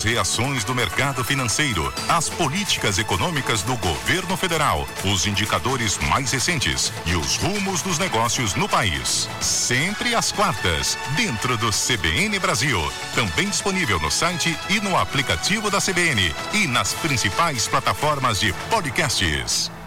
reações do mercado financeiro, as políticas econômicas do governo federal, os indicadores mais recentes e os rumos dos negócios no país. Sempre às quartas, dentro do CBN Brasil. Também disponível no site e no aplicativo da CBN e nas principais plataformas de podcasts.